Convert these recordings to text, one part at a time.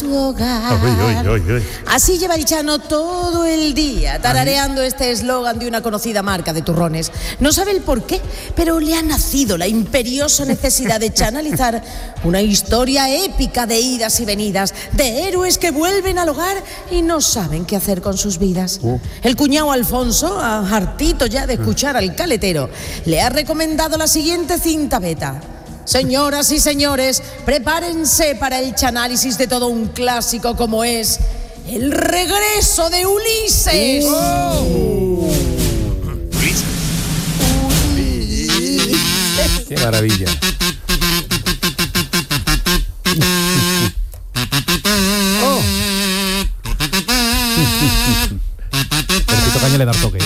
su hogar. Así lleva el Chano todo el día, tarareando este eslogan de una conocida marca de turrones. No sabe el por qué, pero le ha nacido la imperiosa necesidad de chanalizar una historia épica de idas y venidas, de héroes que vuelven al hogar y no saben qué hacer con sus vidas. El cuñado Alfonso, hartito ya de escuchar al caletero, le ha recomendado la siguiente cinta beta. Señoras y señores, prepárense para el chanálisis de todo un clásico como es El regreso de Ulises. ¡Qué maravilla! Perrito Caña le da el toque.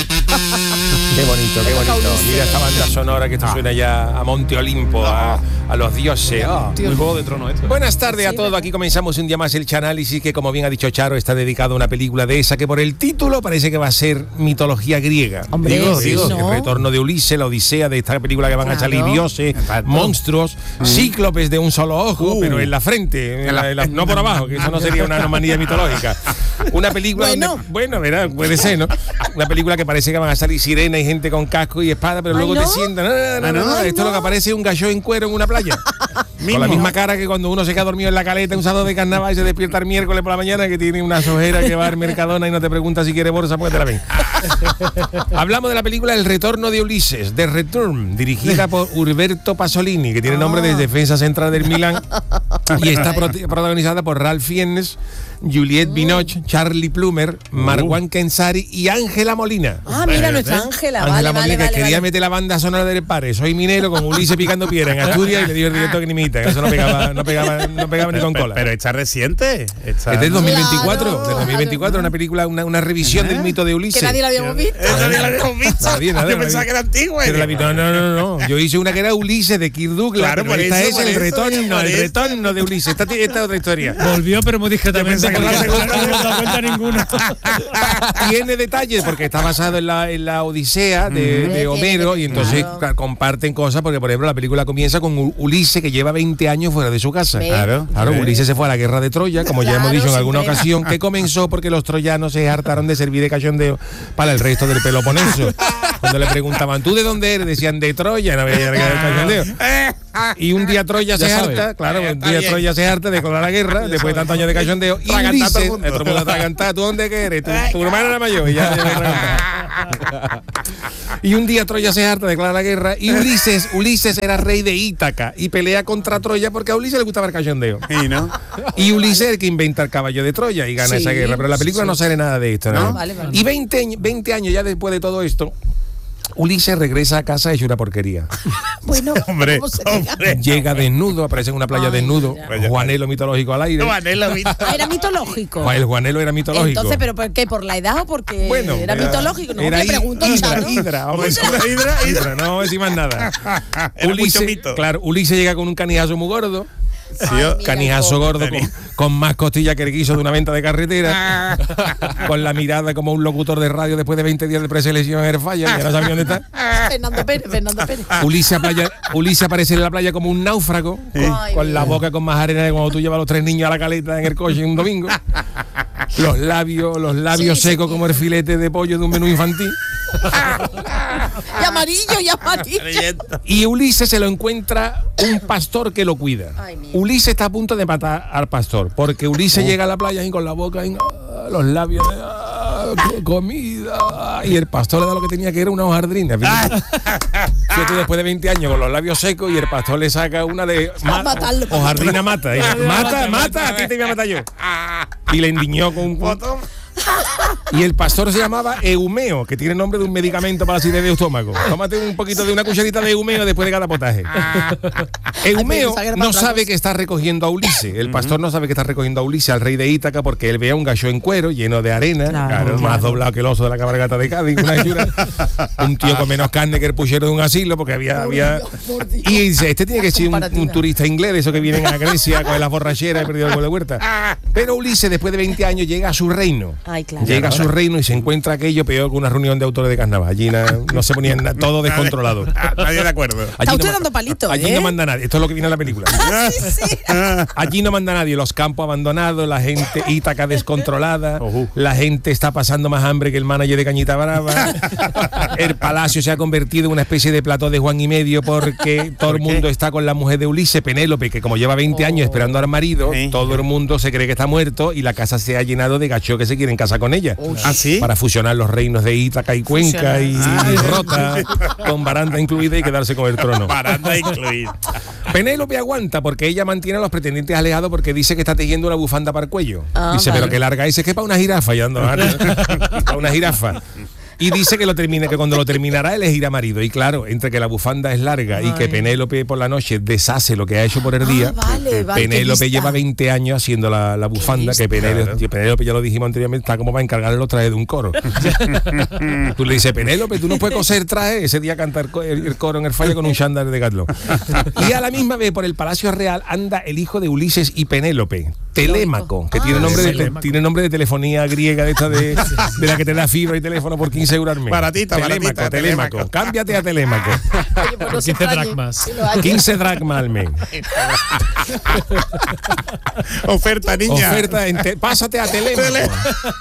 Qué bonito, qué bonito. Mira esta banda sonora que esto suena ya a Monte Olimpo, a los dioses. Muy Juego de Tronos esto. Buenas tardes a todos. Aquí comenzamos un día más el Chanálisis, que como bien ha dicho Charo, está dedicado a una película de esa que por el título parece que va a ser mitología griega. Hombre, Digo, ¿no? El retorno de Ulises, la odisea de esta película que van a salir dioses, monstruos, cíclopes de un solo ojo, pero en la frente, no por abajo, que eso no sería una anomalía mitológica. Una película bueno, verá, puede ser, ¿no? Una película que parece que van a salir sirenas y gente con casco y espada, pero luego te sientan. No, esto es lo que aparece es un gallo en cuero en una playa. Con la misma cara que cuando uno se queda dormido en la caleta, un sábado de carnaval, y se despierta el miércoles por la mañana, que tiene una sojera que va al Mercadona y no te pregunta si quiere bolsa, pues te la ven. Hablamos de la película El retorno de Ulises, The Return, dirigida por Umberto Pasolini, que tiene nombre de defensa central del Milán, y está protagonizada por Ralph Fiennes, Juliette Binoche, Charlie Plummer, Marwan Kenzari y Ángela Molina. Mira nuestra Ángela. Vale, que quería meter la banda sonora del Pare. Soy minero con Ulises picando piedra en Asturias y le dijo el director que ni me imita. Eso no pegaba ni con cola. Pero está reciente. Es del 2024. Claro. Del 2024, una película, una revisión del mito de Ulises. Que nadie la habíamos visto. Nadie la habíamos visto. Yo pensaba que era antigua. No. Yo hice una que era Ulises de Kirk Douglas. Claro, pero esta es el retorno de Ulises. Esta es otra historia. Volvió, pero muy discretamente. No se da cuenta ninguno. Tiene detalles porque está basado en la Odisea de Homero, y entonces comparten cosas, porque por ejemplo la película comienza con Ulises, que lleva 20 años fuera de su casa. Claro, Ulises se fue a la guerra de Troya, como ya hemos dicho en alguna ocasión, que comenzó porque los troyanos se hartaron de servir de cachondeo para el resto del Peloponeso. Cuando le preguntaban, ¿tú de dónde eres? Decían, de Troya, no había cachondeo. Y un día Troya se harta, Troya se harta de colar la guerra, después de tantos años de cachondeo, y Ulises, todo el mundo atragantado, ¿tú dónde eres? Tu hermana era mayor, y y un día Troya se harta, declara la guerra, y Ulises era rey de Ítaca y pelea contra Troya porque a Ulises le gustaba el cachondeo. Y Ulises es el que inventa el caballo de Troya y gana esa guerra, pero en la película no sale nada de esto, ¿no? Vale. Y 20 años ya después de todo esto, Ulises regresa a casa hecho una porquería. Bueno, hombre. Llega desnudo, aparece en una playa desnudo, Juanelo mitológico al aire. Era mitológico. El Juanelo era mitológico. Entonces, ¿pero por qué? ¿Por la edad o porque era mitológico? No, era te pregunto, Hidra, no decir más nada. Ulises llega con un canijazo muy gordo. Canijazo gordo con más costilla que el guiso de una venta de carretera, con la mirada como un locutor de radio después de 20 días de preselección en Airfire, ya no sabe dónde está. Fernando Pérez. Ulises aparece en la playa como un náufrago, con la boca con más arena de cuando tú llevas a los 3 niños a la caleta en el coche un domingo. Los labios secos como el filete de pollo de un menú infantil. Y amarillo. Y Ulises se lo encuentra un pastor que lo cuida. Ulises está a punto de matar al pastor, porque Ulises llega a la playa y con la boca y los labios comida, y el pastor le da lo que tenía, que era una hojardrina. Tú después de 20 años con los labios secos, y el pastor le saca una de hojardrina mata. Mata, aquí te voy a matar yo. Y le endiñó con un botón. Y el pastor se llamaba Eumeo, que tiene nombre de un medicamento para la acidez de estómago. Tómate un poquito de una cucharita de Eumeo después de cada potaje. Eumeo no sabe que está recogiendo a Ulises. El pastor no sabe que está recogiendo a Ulises, al rey de Ítaca, porque él ve a un gallo en cuero lleno de arena, más doblado que el oso de la cabalgata de Cádiz, un tío con menos carne que el puchero de un asilo, porque había y dice, este tiene que ser un turista inglés, de esos que vienen a Grecia con las borracheras y perdido el gol de huerta. Pero Ulises, después de 20 años, llega a su reino. Ay, claro. Llega a su reino y se encuentra aquello peor que una reunión de autores de carnaval. Allí no se ponían todo descontrolado. Nadie de acuerdo. Está usted dando palitos, allí no manda nadie. Esto es lo que viene en la película. Sí. Allí no manda nadie. Los campos abandonados, la gente Ítaca descontrolada, la gente está pasando más hambre que el manager de Cañita Brava. El palacio se ha convertido en una especie de plató de Juan y Medio porque todo el mundo está con la mujer de Ulises, Penélope, que como lleva 20 años esperando al marido, todo el mundo se cree que está muerto y la casa se ha llenado de gachos que se quieren casar con ella. ¿Ah, sí? Para fusionar los reinos de Ítaca y Cuenca y Rota, con baranda incluida y quedarse con el trono. Baranda incluida. Penélope aguanta porque ella mantiene a los pretendientes alejados porque dice que está tejiendo una bufanda para el cuello. Dice, pero que larga es que para una jirafa. Y ando, para una jirafa. Y dice que cuando lo terminará elegirá marido. Y claro, entre que la bufanda es larga y que Penélope por la noche deshace lo que ha hecho por el día, Penélope lleva 20 años haciendo la bufanda, que Penélope, ya lo dijimos anteriormente, está como para encargarle los trajes de un coro. Tú le dices, Penélope, tú no puedes coser traje, ese día cantar el coro en el fallo con un chándal de Gatlo. Y a la misma vez por el Palacio Real anda el hijo de Ulises y Penélope, Telémaco, que tiene nombre de telefonía griega de esta de la que te da fibra y teléfono por 15 euros al mes. Baratita. Telémaco. Cámbiate a Telémaco. Oye, pues no 15 dracmas. 15 dracmas al mes. Oferta, niña. Pásate a Telémaco.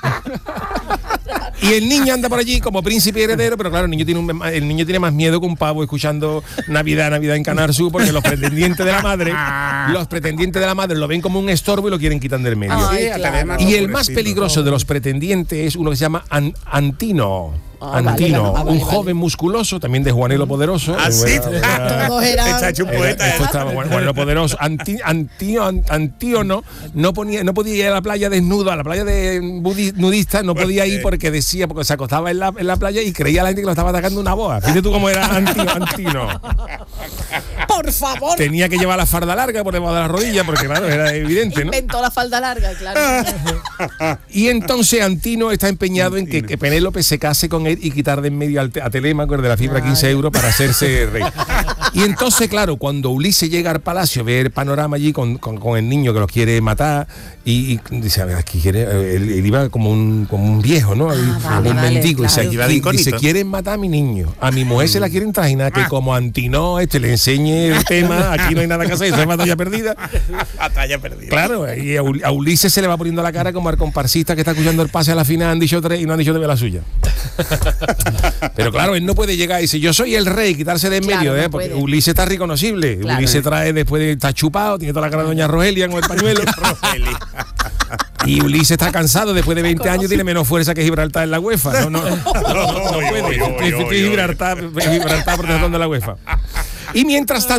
Y el niño anda por allí como príncipe heredero, pero claro, el niño tiene más miedo que un pavo escuchando Navidad en Canal Sur, porque los pretendientes de la madre lo ven como un estorbo y lo quieren quitar del medio. Ay, claro. Y el más peligroso de los pretendientes es uno que se llama Antino. Antino, un joven musculoso, también de Juanelo Poderoso. Así. Todos eran. Está hecho un poeta. Esto estaba Juanelo Poderoso. Antíono no podía ir a la playa desnudo, a la playa de nudista, no podía ir porque se acostaba en la playa y creía la gente que lo estaba atacando una boa. Fíjate tú cómo era Antino. Por favor. Tenía que llevar la falda larga por debajo de la rodilla, porque claro, era evidente, ¿no? Inventó la falda larga, claro. Y entonces Antino está empeñado en que Penélope se case con él y quitar de en medio a Telémaco, el de la fibra, 15 euros para hacerse rey. Y entonces, claro, cuando Ulises llega al palacio, ve el panorama allí con el niño que los quiere matar y dice, a ver, aquí quiere, él iba como un viejo, ¿no? Como un mendigo. Claro. Y dice, quieren matar a mi niño, a mi mujer se la quieren trajinar, que como Antino le enseñe el tema, aquí no hay nada que hacer, eso es batalla perdida. Batalla perdida. Claro, y a Ulises se le va poniendo la cara como al comparsista que está escuchando el pase a la final, han dicho 3 y no han dicho 2 la suya. Pero claro, él no puede llegar y dice, yo soy el rey, quitarse de en medio, no porque Ulises está reconocible. Claro. Ulises trae después de estar chupado, tiene toda la cara de doña Rogelia con el pañuelo. Y Ulises está cansado, después de 20 años tiene menos fuerza que Gibraltar en la UEFA. No puede. Gibraltar protestando la UEFA. Y mientras tanto